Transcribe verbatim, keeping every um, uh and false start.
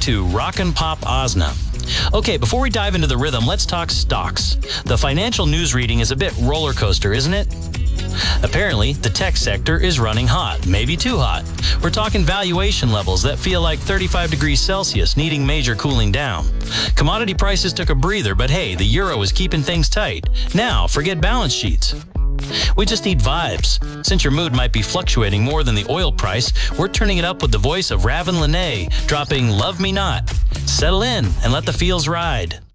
to Rockin' Pop Osna. Okay, before we dive into the rhythm, let's talk stocks. The financial news reading is a bit roller coaster, isn't it? Apparently, the tech sector is running hot, maybe too hot. We're talking valuation levels that feel like thirty-five degrees Celsius, needing major cooling down. Commodity prices took a breather, but hey, the euro is keeping things tight. Now, forget balance sheets. We just need vibes. Since your mood might be fluctuating more than the oil price, we're turning it up with the voice of Ravin Lenae, dropping Love Me Not. Settle in and let the feels ride.